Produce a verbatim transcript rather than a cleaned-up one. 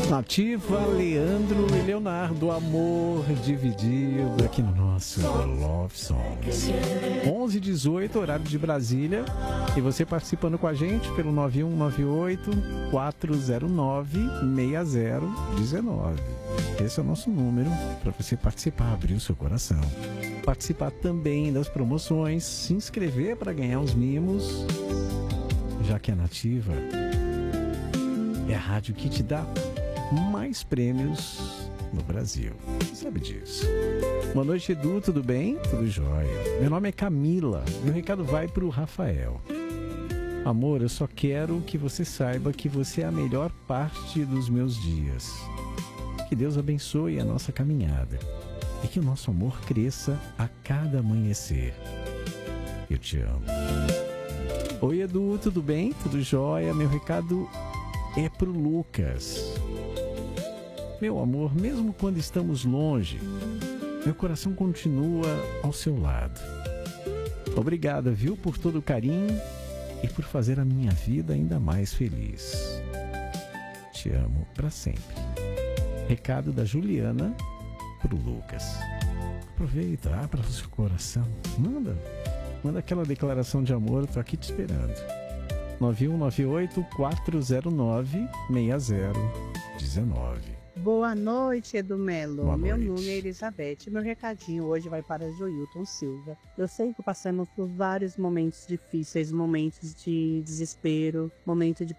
Nativa, Leandro e Leonardo, amor dividido aqui no nosso Love Songs. onze e dezoito, horário de Brasília. E você participando com a gente pelo nove um nove oito, quatro zero nove, seis zero um nove. Esse é o nosso número para você participar, abrir o seu coração. Participar também das promoções, se inscrever para ganhar os mimos, já que a Nativa é a rádio que te dá mais prêmios no Brasil. Você sabe disso. Boa noite, Edu, tudo bem? Tudo jóia. Meu nome é Camila. Meu recado vai para o Rafael. Amor, eu só quero que você saiba que você é a melhor parte dos meus dias. Que Deus abençoe a nossa caminhada e que o nosso amor cresça a cada amanhecer. Eu te amo. Oi, Edu, tudo bem? Tudo jóia? Meu recado é pro Lucas. Meu amor, mesmo quando estamos longe, meu coração continua ao seu lado. Obrigada, viu, por todo o carinho e por fazer a minha vida ainda mais feliz. Te amo para sempre. Recado da Juliana pro Lucas. Aproveita, abra o seu coração. Manda, manda aquela declaração de amor, eu tô aqui te esperando. nove um nove oito, quatro zero nove, seis zero um nove. Boa noite, Edu Melo. Boa Meu noite. nome é Elizabeth. Meu recadinho hoje vai para Joilton Silva. Eu sei que passamos por vários momentos difíceis, momentos de desespero, momentos de